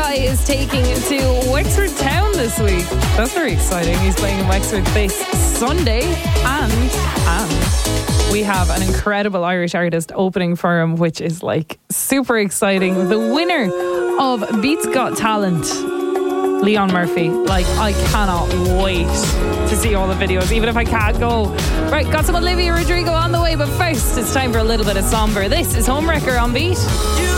Guy is taking to Wexford Town this week. That's very exciting. He's playing in Wexford this Sunday. And we have an incredible Irish artist opening for him, which is like super exciting. The winner of Beats Got Talent, Leon Murphy. Like, I cannot wait to see all the videos, even if I can't go. Right, got some Olivia Rodrigo on the way, but first it's time for a little bit of Somber. This is Homewrecker on Beat.